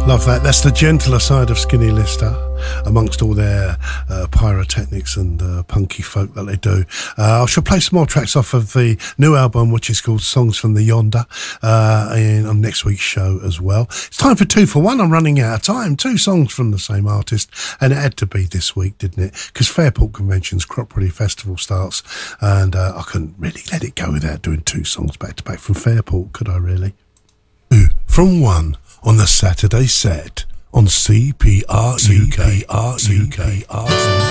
Love that. That's the gentler side of Skinny Lister, amongst all their pyrotechnics and punky folk that they do. I shall play some more tracks off of the new album, which is called Songs from the Yonder, on next week's show as well. It's time for 2 for 1. I'm running out of time. 2 songs from the same artist, and it had to be this week, didn't it? Because Fairport Convention's Crop Ready Festival starts, and I couldn't really let it go without doing 2 songs back to back from Fairport, could I really? 2 from 1 on the Saturday set on CPR UK.